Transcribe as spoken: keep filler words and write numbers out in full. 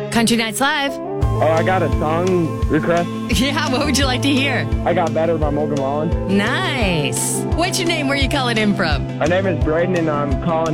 Country Nights Live. Oh, I got a song request. Yeah, what would you like to hear? I Got Better by Morgan Wallen. Nice. What's your name? Where you calling in from? My name is Braden, and I'm calling